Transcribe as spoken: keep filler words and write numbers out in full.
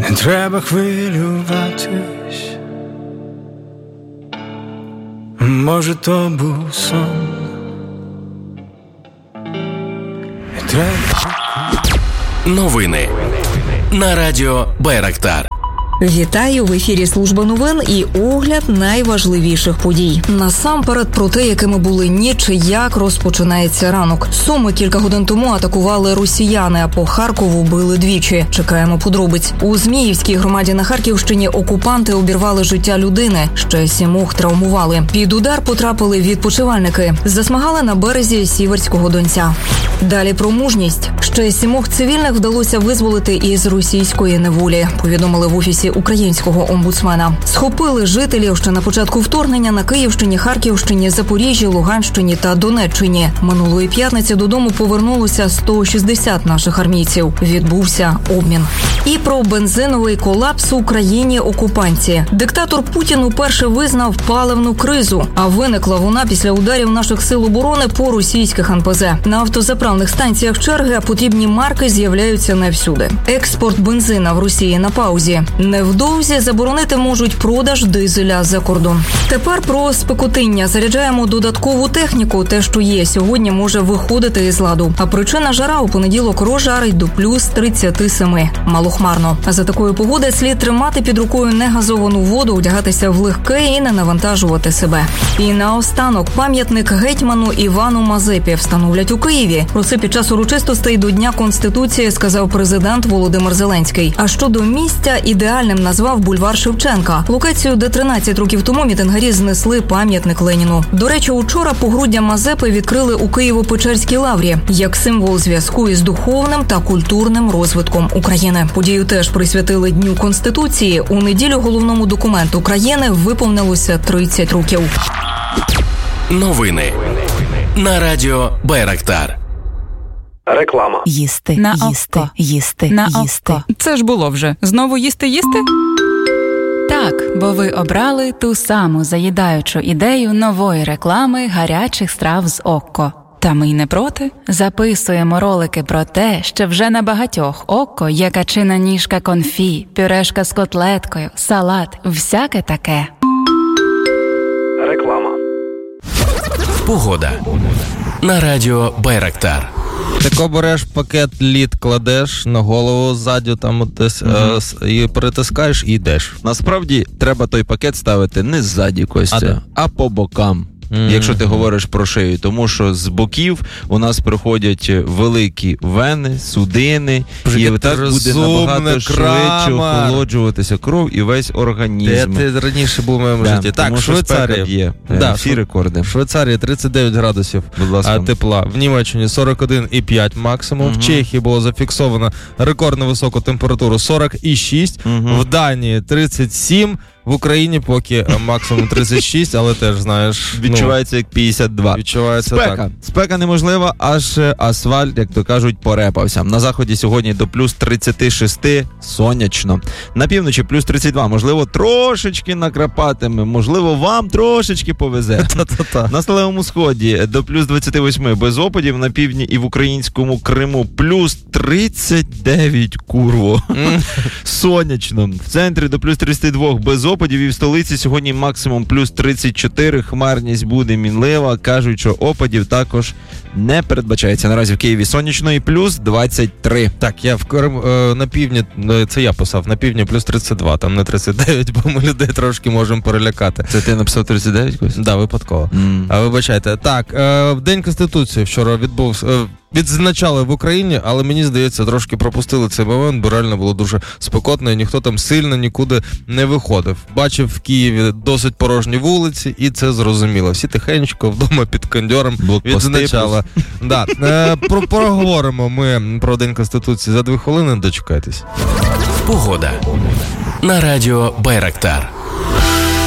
Не треба хвилюватись, може то був сон. Не треба. Новини на радіо Байрактар. Вітаю! В ефірі служба новин і огляд найважливіших подій. Насамперед про те, якими були ніч, як розпочинається ранок. Суми кілька годин тому атакували росіяни, а по Харкову били двічі. Чекаємо подробиць. У Зміївській громаді на Харківщині окупанти обірвали життя людини. Ще сімох травмували. Під удар потрапили відпочивальники. Засмагали на березі Сіверського Донця. Далі про мужність. Ще сімох цивільних вдалося визволити із російської неволі, повідомили в офісі українського омбудсмена. Схопили жителів ще на початку вторгнення на Київщині, Харківщині, Запоріжжі, Луганщині та Донеччині. Минулої п'ятниці додому повернулося сто шістдесят наших армійців. Відбувся обмін. І про бензиновий колапс у країні-окупанті. Диктатор Путін уперше визнав паливну кризу, а виникла вона після ударів наших сил оборони по російських ен пе зе. На автозаправних станціях черги, а потрібні марки з'являються не всюди. Експорт бензина в Росії на паузі. Невдовзі заборонити можуть продаж дизеля за кордон. Тепер про спекотиння. Заряджаємо додаткову техніку. Те, що є сьогодні, може виходити із ладу. А причина жара у понеділок розжарить до плюс тридцять сім. Малохмарно. А за такої погоди слід тримати під рукою негазовану воду, одягатися в легке і не навантажувати себе. І наостанок пам'ятник гетьману Івану Мазепі встановлять у Києві. Про це під час урочистостей до Дня Конституції сказав президент Володимир Зеленський. А щодо місця, ідеальним назвав бульвар Шевченка. Локацію, де тринадцять років тому мітингарі знесли пам'ятник Леніну. До речі, учора погруддя Мазепи відкрили у Києво-Печерській лаврі як символ зв'язку із духовним та культурним розвитком України. Подію теж присвятили Дню Конституції. У неділю головному документу країни виповнилося тридцять років. Новини на радіо Байрактар. Реклама. Їсти, на їсти, око. їсти, на їсти. око. Це ж було вже. Знову їсти, їсти? Так, бо ви обрали ту саму заїдаючу ідею нової реклами гарячих страв з Окко. Та ми й не проти. Записуємо ролики про те, що вже на багатьох Окко є качина ніжка конфі, пюрешка з котлеткою, салат, всяке таке. Реклама. Погода на радіо Байрактар. Тако береш пакет лід, кладеш на голову ззаду, там десь mm-hmm. е, і перетискаєш і йдеш. Насправді, треба той пакет ставити не ззаді, Костя, а, а по бокам. Mm-hmm. Якщо ти говориш про шию, тому що з боків у нас приходять великі вени, судини, Боже, і так буде набагато швидше охолоджуватися кров і весь організм. Де ти раніше був в моєму да, житті? Так, в Швейцарії є да, всі рекорди. В Швейцарії тридцять дев'ять градусів тепла, в Німеччині сорок один і п'ять максимум, mm-hmm. в Чехії було зафіксовано рекордно високу температуру сорок і шість, mm-hmm. в Данії тридцять сім, в Україні поки максимум тридцять шість, але теж, знаєш... Відчувається ну, як п'ятдесят два. Відчувається Спека. так. Спека неможлива, аж асфальт, як то кажуть, порепався. На заході сьогодні до плюс тридцять шість, сонячно. На півночі плюс тридцять два, можливо, трошечки накрапатиме, можливо, вам трошечки повезе. На сталевому сході до плюс двадцять вісім без опадів, на півдні і в українському Криму плюс тридцять дев'ять, курво. Сонячно. В центрі до плюс тридцять два без опадів. І в столиці сьогодні максимум плюс тридцять чотири, хмарність буде мінлива, кажуть, що опадів також не передбачається. Наразі в Києві сонячно і плюс двадцять три. Так, я в Крим, е, на півдні, це я писав, на півдні плюс тридцять два, там не тридцять дев'ять, бо ми людей трошки можемо перелякати. Це ти написав тридцять дев'ять, Костя? Так, да, випадково. Mm. А, вибачайте. Так, е, в День Конституції вчора відбувся... Е, відзначали в Україні, але мені здається, трошки пропустили цей момент, бо реально було дуже спекотно, і ніхто там сильно нікуди не виходив. Бачив в Києві досить порожні вулиці, і це зрозуміло. Всі тихенько вдома під кондьором відзначали. Да. Е, про, проговоримо ми про День Конституції за дві хвилини, дочекайтесь. Погода на радіо Байрактар.